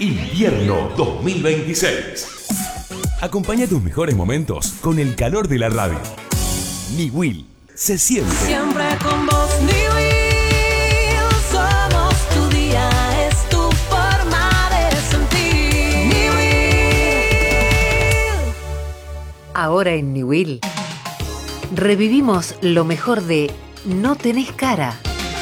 Invierno 2026. Acompaña tus mejores momentos con el calor de la radio. Niwil se siente. Siempre con vos, Niwil. Somos tu día, es tu forma de sentir. Niwil. Ahora en Niwil revivimos lo mejor de No tenés cara.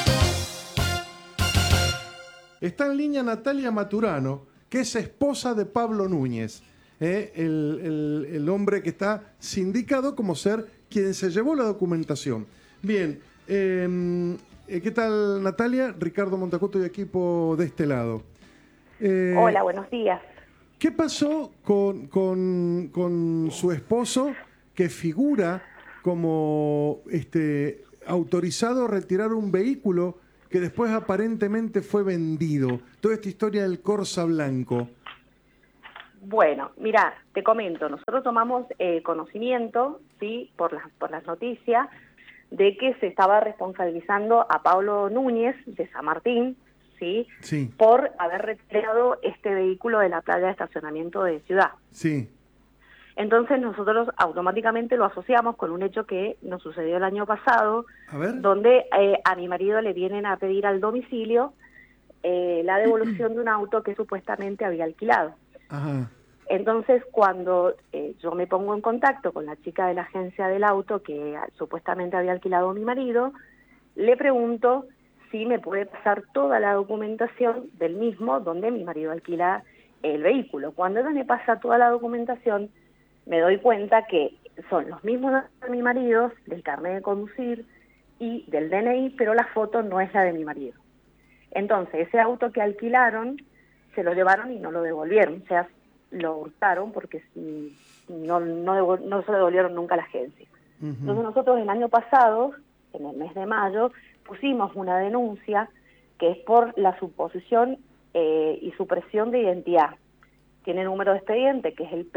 Está en línea Natalia Maturano, que es esposa de Pablo Núñez, el hombre que está sindicado como ser quien se llevó la documentación. Bien, ¿qué tal, Natalia? Ricardo Montacuto y equipo de este lado. Hola, buenos días. ¿Qué pasó con su esposo, que figura como autorizado a retirar un vehículo que después aparentemente fue vendido? Toda esta historia del Corsa Blanco. Bueno, mira, te comento, nosotros tomamos conocimiento, sí, por las noticias, de que se estaba responsabilizando a Pablo Núñez de San Martín, sí, por haber retirado este vehículo de la playa de estacionamiento de Ciudad. Sí. Entonces nosotros automáticamente lo asociamos con un hecho que nos sucedió el año pasado, donde a mi marido le vienen a pedir al domicilio la devolución de un auto que supuestamente había alquilado. Ajá. Entonces, cuando yo me pongo en contacto con la chica de la agencia del auto que supuestamente había alquilado a mi marido, le pregunto si me puede pasar toda la documentación del mismo donde mi marido alquila el vehículo. Cuando ella me pasa toda la documentación, me doy cuenta que son los mismos datos de mi marido, del carnet de conducir y del DNI, pero la foto no es la de mi marido. Entonces, ese auto que alquilaron, se lo llevaron y no lo devolvieron, o sea, lo hurtaron porque no se lo devolvieron nunca a la agencia. Entonces nosotros el año pasado, en el mes de mayo, pusimos una denuncia que es por la suposición y supresión de identidad. Tiene número de expediente, que es el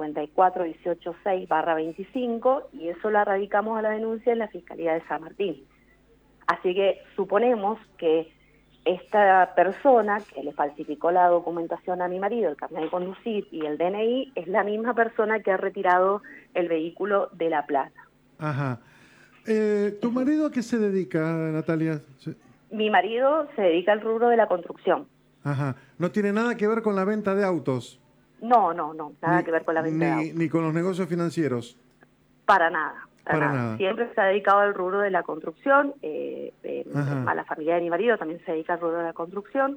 P54186/25, y eso la radicamos a la denuncia en la Fiscalía de San Martín. Así que suponemos que esta persona que le falsificó la documentación a mi marido, el carnet de conducir y el DNI, es la misma persona que ha retirado el vehículo de la plaza. Ajá. ¿Tu marido a qué se dedica, Natalia? Mi marido se dedica al rubro de la construcción. Ajá. ¿No tiene nada que ver con la venta de autos? No, nada que ver con la venta de autos. Ni con los negocios financieros. Para nada. Siempre se ha dedicado al rubro de la construcción, a la familia de mi marido también se dedica al rubro de la construcción,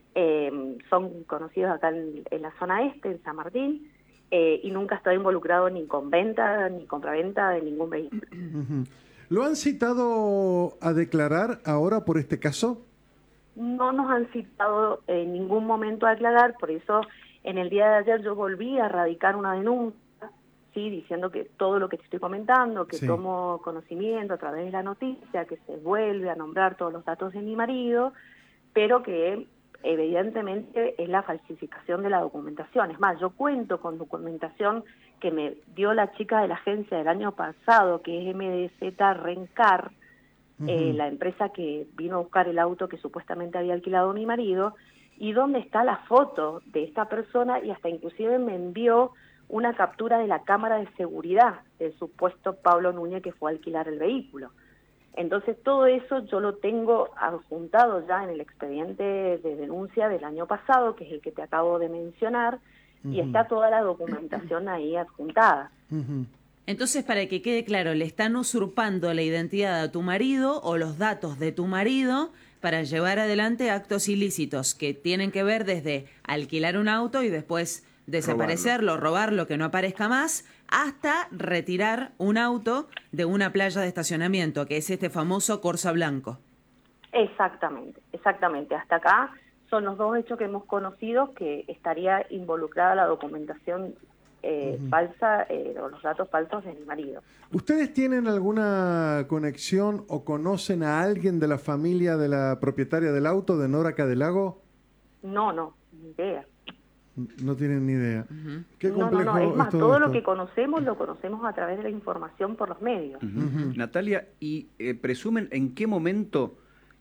son conocidos acá en la zona este, en San Martín, y nunca ha estado involucrado ni con venta ni compraventa de ningún vehículo. ¿Lo han citado a declarar ahora por este caso? No nos han citado en ningún momento a declarar, por eso en el día de ayer yo volví a radicar una denuncia, sí, diciendo que todo lo que te estoy comentando, que tomo conocimiento a través de la noticia, que se vuelve a nombrar todos los datos de mi marido, pero que evidentemente es la falsificación de la documentación. Es más, yo cuento con documentación que me dio la chica de la agencia del año pasado, que es MDZ Rencar, la empresa que vino a buscar el auto que supuestamente había alquilado mi marido, y donde está la foto de esta persona, y hasta inclusive me envió una captura de la cámara de seguridad del supuesto Pablo Núñez que fue a alquilar el vehículo. Entonces todo eso yo lo tengo adjuntado ya en el expediente de denuncia del año pasado, que es el que te acabo de mencionar, y está toda la documentación ahí adjuntada. Entonces, para que quede claro, le están usurpando la identidad a tu marido o los datos de tu marido para llevar adelante actos ilícitos que tienen que ver desde alquilar un auto y después desaparecerlo, robarlo, que no aparezca más, hasta retirar un auto de una playa de estacionamiento, que es este famoso Corsa Blanco. Exactamente. Hasta acá son los dos hechos que hemos conocido que estaría involucrada la documentación falsa o los datos falsos de mi marido. ¿Ustedes tienen alguna conexión o conocen a alguien de la familia de la propietaria del auto, de Nora Cadelago? No, ni idea. No tienen ni idea. Qué complejo. No, es más, todo esto. lo que conocemos lo conocemos a través de la información por los medios. Natalia, ¿y presumen en qué momento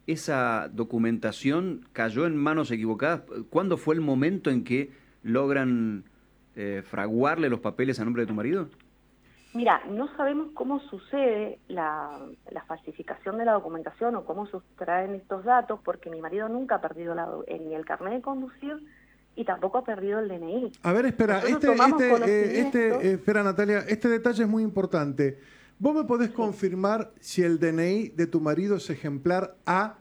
esa documentación cayó en manos equivocadas? ¿Cuándo fue el momento en que logran fraguarle los papeles a nombre de tu marido? Mira, no sabemos cómo sucede la falsificación de la documentación o cómo sustraen estos datos, porque mi marido nunca ha perdido ni el carnet de conducir y tampoco ha perdido el DNI. A ver, espera, espera, Natalia, este detalle es muy importante. ¿Vos me podés confirmar si el DNI de tu marido es ejemplar A?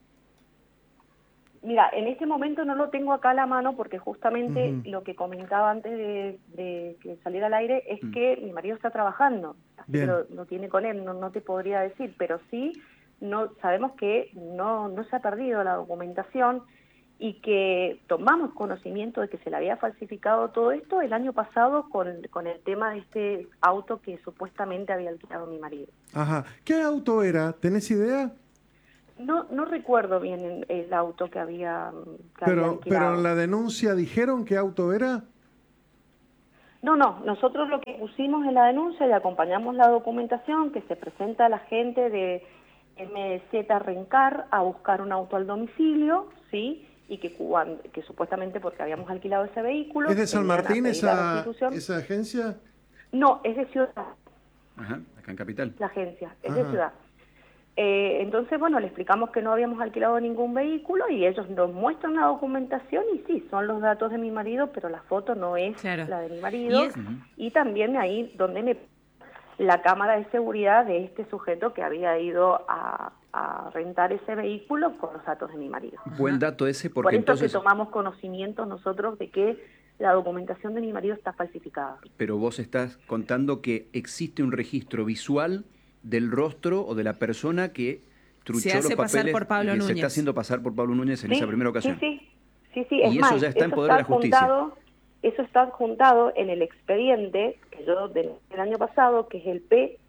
Mira, en este momento no lo tengo acá a la mano porque justamente lo que comentaba antes de que saliera al aire es que mi marido está trabajando, así que lo tiene con él, no te podría decir, pero sí sabemos que no se ha perdido la documentación y que tomamos conocimiento de que se le había falsificado todo esto el año pasado con el tema de este auto que supuestamente había alquilado mi marido. Ajá. ¿Qué auto era? ¿Tenés idea? No recuerdo bien el auto que había alquilado. Pero en la denuncia dijeron qué auto era. No, nosotros lo que pusimos en la denuncia y acompañamos la documentación que se presenta a la gente de MZ Rencar a buscar un auto al domicilio, ¿sí? Y que supuestamente porque habíamos alquilado ese vehículo... ¿Es de San Martín esa agencia? No, es de Ciudad. Ajá, acá en Capital. La agencia, es de Ciudad. Entonces, bueno, le explicamos que no habíamos alquilado ningún vehículo y ellos nos muestran la documentación y sí, son los datos de mi marido, pero la foto no es la de mi marido. Y también ahí donde la cámara de seguridad de este sujeto que había ido a rentar ese vehículo con los datos de mi marido. Buen dato ese, porque por eso entonces... que tomamos conocimiento nosotros de que la documentación de mi marido está falsificada. Pero vos estás contando que existe un registro visual del rostro o de la persona que truchó los papeles por Pablo Núñez. Se está haciendo pasar por Pablo Núñez en esa primera ocasión. Sí. Y eso ya está en poder de la justicia. Eso está adjuntado en el expediente que yo del año pasado, que es el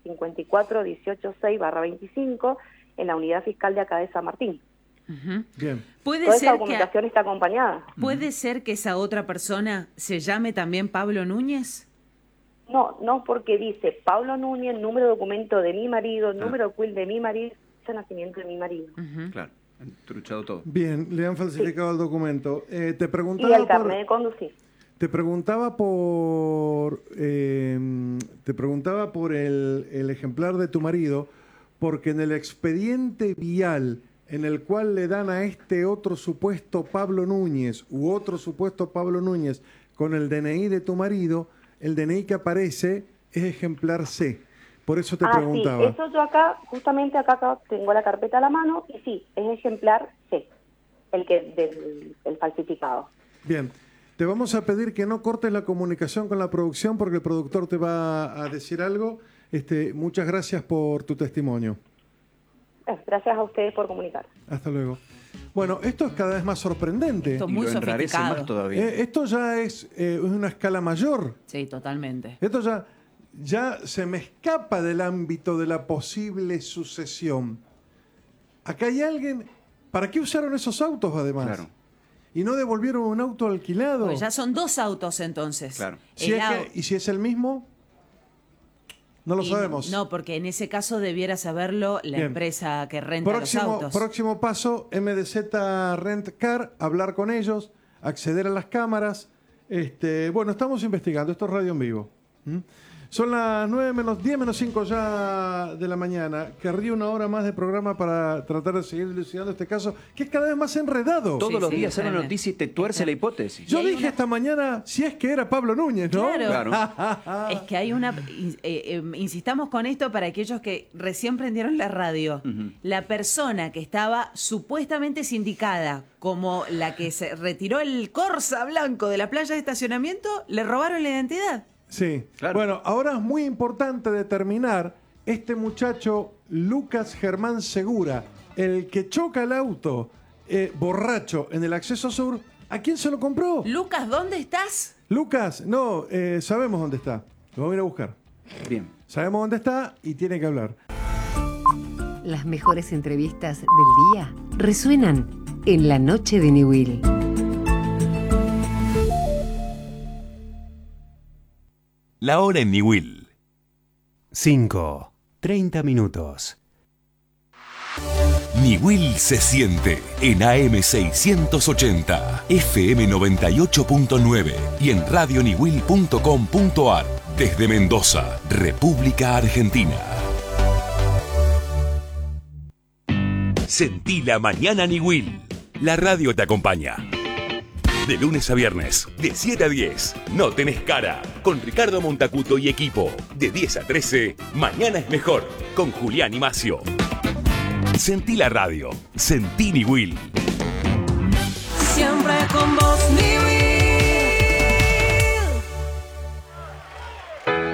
P54186/25, en la unidad fiscal de acá de San Martín. Bien. Toda esa documentación está acompañada. ¿Puede ser que esa otra persona se llame también Pablo Núñez? No, porque dice Pablo Núñez, número de documento de mi marido, número de CUIL de mi marido, fecha de nacimiento de mi marido. Claro, han truchado todo. Bien, le han falsificado el documento. Te preguntaba y el carnet de conducir. Te preguntaba por el ejemplar de tu marido, porque en el expediente vial en el cual le dan a este otro supuesto Pablo Núñez u otro supuesto Pablo Núñez con el DNI de tu marido, el DNI que aparece es ejemplar C. Por eso te preguntaba. Sí, eso yo justamente acá tengo la carpeta a la mano y sí, es ejemplar C, el falsificado. Bien. Te vamos a pedir que no cortes la comunicación con la producción porque el productor te va a decir algo. Muchas gracias por tu testimonio. Gracias a ustedes por comunicar. Hasta luego. Bueno, esto es cada vez más sorprendente. Esto es muy sofisticado. Más todavía. Esto ya es una escala mayor. Sí, totalmente. Esto ya se me escapa del ámbito de la posible sucesión. Acá hay alguien... ¿Para qué usaron esos autos además? Claro. Y no devolvieron un auto alquilado. Pues ya son 2 autos entonces. Claro. ¿Y si es el mismo? No lo sabemos. No, porque en ese caso debiera saberlo la empresa que renta los autos. Próximo paso, MDZ Rent Car, hablar con ellos, acceder a las cámaras. Bueno, estamos investigando, esto es radio en vivo. Son las 10:05 ya de la mañana. Querría una hora más de programa para tratar de seguir dilucidando este caso, que es cada vez más enredado. Todos los días sale una noticia y te tuerce la hipótesis. Yo dije esta mañana si es que era Pablo Núñez, ¿no? Claro. Es que hay una... insistamos con esto para aquellos que recién prendieron la radio. La persona que estaba supuestamente sindicada como la que se retiró el Corsa blanco de la playa de estacionamiento, le robaron la identidad. Sí, claro. Bueno, ahora es muy importante determinar este muchacho Lucas Germán Segura, el que choca el auto borracho en el acceso sur, ¿a quién se lo compró? Lucas, ¿dónde estás? Lucas, no, sabemos dónde está, lo vamos a ir a buscar. Bien. Sabemos dónde está y tiene que hablar. Las mejores entrevistas del día resuenan en la noche de Newell. La hora en Newell. 5:30. Niwil se siente en AM 680, FM 98.9 y en radioniwil.com.ar desde Mendoza, República Argentina. Sentí la mañana Niwil. La radio te acompaña. De lunes a viernes, de 7 a 10, No Tenés Cara, con Ricardo Montacuto y equipo. De 10 a 13, Mañana es Mejor, con Julián y Macio. Sentí la radio, sentí Niwil. Siempre con vos, Niwil.